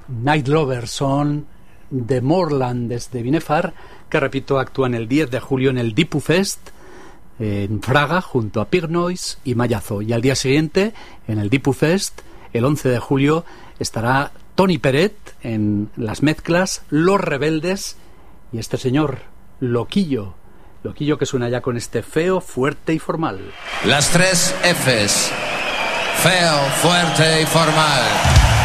Night Lovers son de Moorland desde Binefar, que repito, actúan el 10 de julio en el Dipu Fest en Fraga junto a Pig Noise y Mayazo, y al día siguiente en el Dipu Fest, el 11 de julio, estará Tony Peret en las mezclas, Los Rebeldes y este señor Loquillo que suena ya con este feo, fuerte y formal. Las 3 Fs: feo, fuerte y formal.